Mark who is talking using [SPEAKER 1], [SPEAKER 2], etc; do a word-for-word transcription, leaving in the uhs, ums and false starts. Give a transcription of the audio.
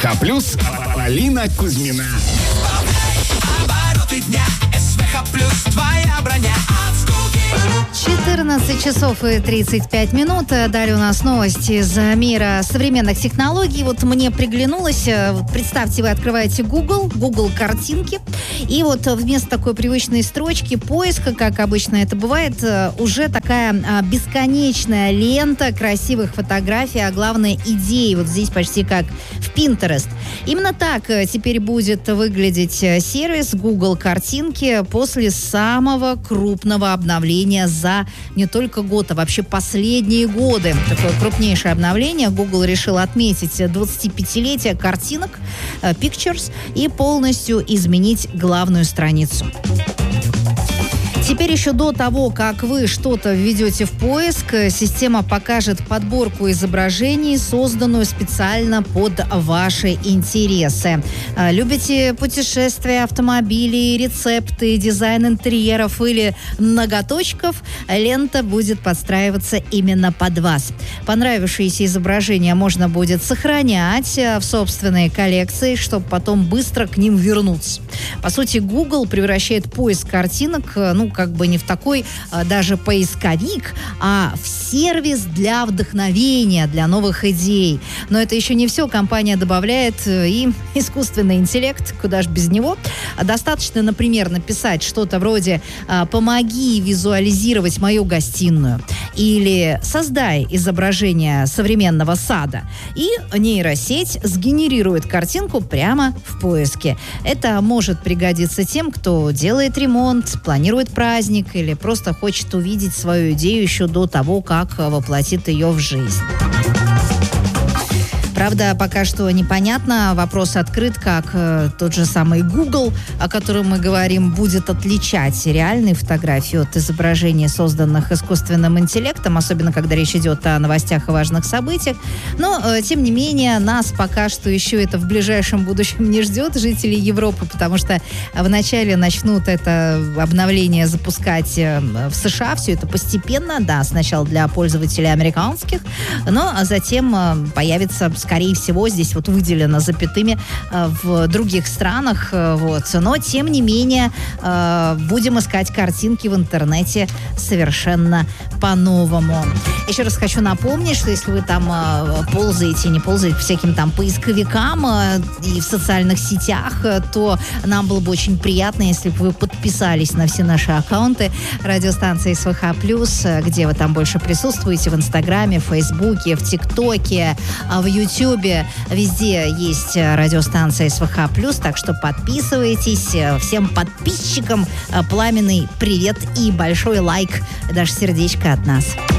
[SPEAKER 1] К плюс Полина Кузьмина.
[SPEAKER 2] Обороты дня, СВХ плюс твоя броня.
[SPEAKER 3] четырнадцать часов и тридцать пять минут. Далее у нас новости из мира современных технологий. Вот мне приглянулось, представьте, вы открываете Google, Google картинки, и вот вместо такой привычной строчки поиска, как обычно это бывает, уже такая бесконечная лента красивых фотографий, а главное идей. Вот здесь почти как в Pinterest. Именно так теперь будет выглядеть сервис Google картинки после самого крупного обновления за не только год, а вообще последние годы. Такое крупнейшее обновление. Google решил отметить двадцатипятилетие картинок Pictures и полностью изменить главную страницу. Теперь еще до того, как вы что-то введете в поиск, система покажет подборку изображений, созданную специально под ваши интересы. Любите путешествия, автомобили, рецепты, дизайн интерьеров или ноготочков? Лента будет подстраиваться именно под вас. Понравившиеся изображения можно будет сохранять в собственной коллекции, чтобы потом быстро к ним вернуться. По сути, Google превращает поиск картинок, ну, как бы не в такой а, даже поисковик, а в сервис для вдохновения, для новых идей. Но это еще не все. Компания добавляет и искусственный интеллект, куда ж без него. Достаточно, например, написать что-то вроде «помоги визуализировать мою гостиную» или «создай изображение современного сада». И нейросеть сгенерирует картинку прямо в поиске. Это может пригодиться тем, кто делает ремонт, планирует праздник или просто хочет увидеть свою идею еще до того, как воплотит ее в жизнь. Правда, пока что непонятно, вопрос открыт, как э, тот же самый Google, о котором мы говорим, будет отличать реальные фотографии от изображений, созданных искусственным интеллектом, особенно когда речь идет о новостях и важных событиях. Но, э, тем не менее, нас пока что еще это в ближайшем будущем не ждет, жителей Европы, потому что вначале начнут это обновление запускать э, в США, все это постепенно, да, сначала для пользователей американских, но затем э, появится, скорее всего, здесь вот выделено запятыми э, в других странах. Э, вот. Но, тем не менее, э, будем искать картинки в интернете совершенно по-новому. Еще раз хочу напомнить, что если вы там э, ползаете, не ползаете по всяким там поисковикам э, и в социальных сетях, э, то нам было бы очень приятно, если бы вы подписались на все наши аккаунты радиостанции СВХ плюс, э, где вы там больше присутствуете, в Инстаграме, в Фейсбуке, в ТикТоке, в Ютубе. Везде есть радиостанция СВХ плюс, так что подписывайтесь. Всем подписчикам пламенный привет и большой лайк, даже сердечко от нас.